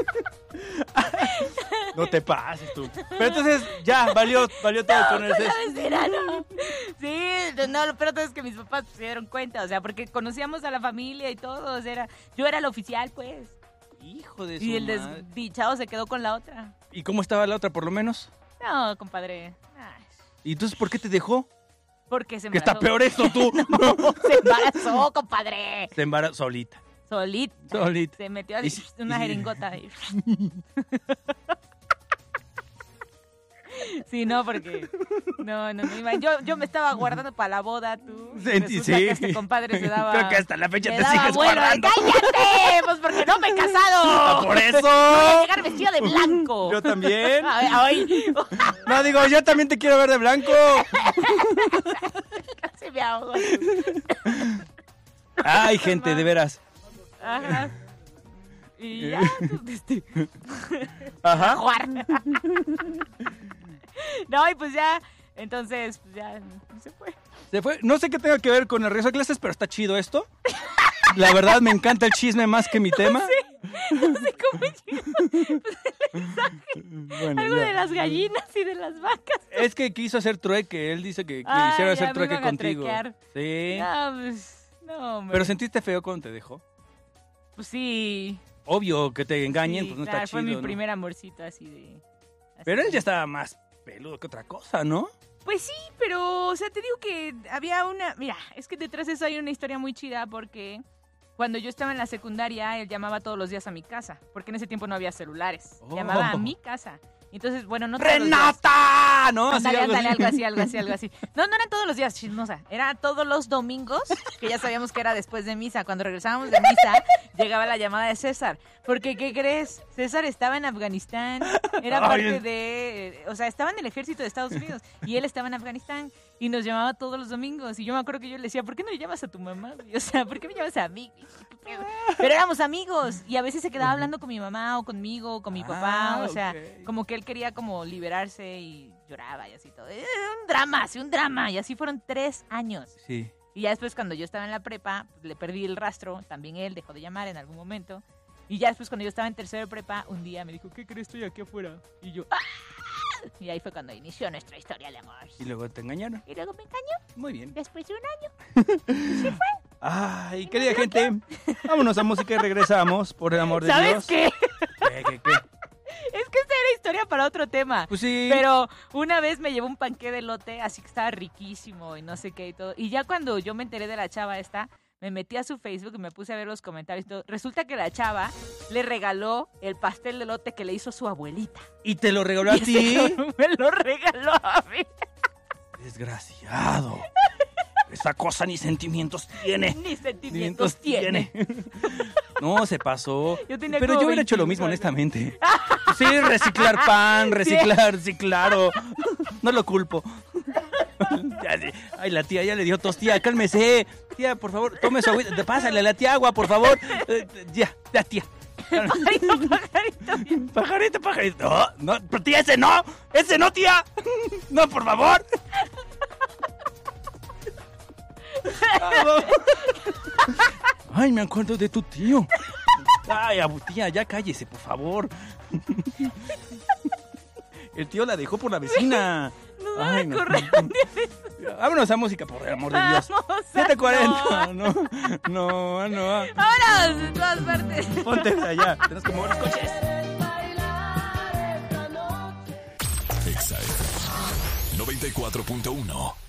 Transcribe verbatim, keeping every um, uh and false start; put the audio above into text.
No te pases tú. Pero entonces, ya, valió, valió todo No, con el con la sexo. mesera, no. Sí, no, lo peor es que mis papás se dieron cuenta, o sea, porque conocíamos a la familia y todo, o sea, era, yo era el oficial, pues. Hijo de su Y el madre. desdichado se quedó con la otra. ¿Y cómo estaba la otra, por lo menos? No, compadre. Ay, ¿Y entonces por qué te dejó? porque se Que embarazó. está peor eso, tú. No, se embarazó, compadre. Se embarazó solita. Solita. Solita. Se metió a Y si- una y si- jeringota ahí. Sí, no, porque... No, no, no. Yo, yo me estaba guardando para la boda, tú. Sí, Resulta sí. que este compadre se daba... Creo que hasta la fecha me te daba sigues vuelo. guardando. ¡Cállate! Pues porque no me he casado. ¡Por eso! Voy a llegar vestida de blanco. Yo también. Ay, ay. No, digo, yo también te quiero ver de blanco. Casi me ahogo. Ay, gente, de veras. Ajá. Y ya, tú, este... Ajá. jugar. No, y pues ya, entonces, pues ya se fue. Se fue. No sé qué tenga que ver con el regreso a clases, pero está chido esto. La verdad, me encanta el chisme más que mi tema. No sé cómo llegó. Bueno, Algo ya. de las gallinas y de las vacas. Es que quiso hacer trueque. Él dice que, que Ah, hiciera ya hacer me trueque iban a contigo. truequear. Sí. No, pues, no, hombre. Pero sentiste feo cuando te dejó. Pues sí. Obvio que te engañen, sí, pues no claro, está fue chido. mi ¿no? primer amorcito así de... así Pero él de- ya estaba más peludo que otra cosa, ¿no? Pues sí, pero, o sea, te digo que había una... Mira, es que detrás de eso hay una historia muy chida porque cuando yo estaba en la secundaria, él llamaba todos los días a mi casa, porque en ese tiempo no había celulares. Oh. Llamaba a mi casa. Entonces, bueno, no todos los días. ¡Renata! ¿No? Así, Ándale, algo ándale, así. algo así, algo así, algo así. No, no eran todos los días, chismosa. Era todos los domingos, que ya sabíamos que era después de misa. Cuando regresábamos de misa, llegaba la llamada de César. Porque, ¿qué crees? César estaba en Afganistán. Era Ay, parte es- de... O sea, estaba en el ejército de Estados Unidos. Y él estaba en Afganistán. Y nos llamaba todos los domingos. Y yo me acuerdo que yo le decía, ¿por qué no le llamas a tu mamá, güey? O sea, ¿por qué me llamas a mí? ¿Qué pedo? Pero éramos amigos. Y a veces se quedaba hablando con mi mamá o conmigo o con mi papá. Ah, O sea, ok. como que él quería como liberarse y lloraba y así todo. Era un drama, sí, un drama. Y así fueron tres años. Sí. Y ya después cuando yo estaba en la prepa, pues, le perdí el rastro. También él dejó de llamar en algún momento. Y ya después cuando yo estaba en tercero de prepa, un día me dijo, ¿qué crees? Estoy aquí afuera. Y yo, ¡ah! Y ahí fue cuando inició nuestra historia de amor. Y luego te engañaron. Y luego me engañó Muy bien. después de un año. Ay, querida gente, vámonos a música y regresamos, por el amor de ¿Sabes Dios. qué? ¿Qué, qué, qué? Es que esta era historia para otro tema. Pues sí. Pero una vez me llevó un panqué de elote, así que estaba riquísimo y no sé qué y todo. Y ya cuando yo me enteré de la chava esta, me metí a su Facebook y me puse a ver los comentarios y todo. Resulta que la chava le regaló el pastel de elote que le hizo su abuelita. ¿Y te lo regaló a Y ese ti? cabrón me lo regaló a mí. Desgraciado. Esa cosa ni sentimientos tiene. Ni sentimientos tiene. No, se pasó. Yo tenía Pero como yo hubiera hecho lo veintiún mismo, años. honestamente. Sí, reciclar pan, reciclar, sí, claro. No lo culpo. Ya, sí. Ay, la tía ya le dio tos. Tía, cálmese. Tía, por favor, tome su agüita. Pásale a la tía agua, por favor. Eh, ya, ya, tía. Pajarito, pajarito. Pajarito, pajarito. No, no, pero tía, ese no. Ese no, tía. No, por favor. Ay, me acuerdo de tu tío. Ay, abu, tía, ya cállese, por favor. El tío la dejó por la vecina. Nos van Ay, a no. correr. Vámonos a música, por el amor de Dios. Vamos a- siete cuarenta. No, no, no. ¡Vámonos! De todas partes. Ponte de allá. Tenemos que mover los coches. Exa F M noventa y cuatro punto uno.